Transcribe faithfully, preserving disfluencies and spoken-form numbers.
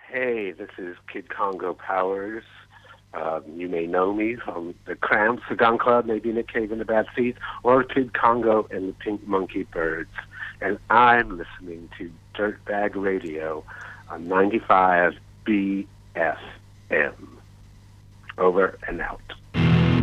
Hey, this is Kid Congo Powers. Um, you may know me from the Cramps, the Gun Club, maybe Nick Cave and the Bad Seeds, or Kid Congo and the Pink Monkey Birds. And I'm listening to Dirtbag Radio on ninety-five B F M. Over and out.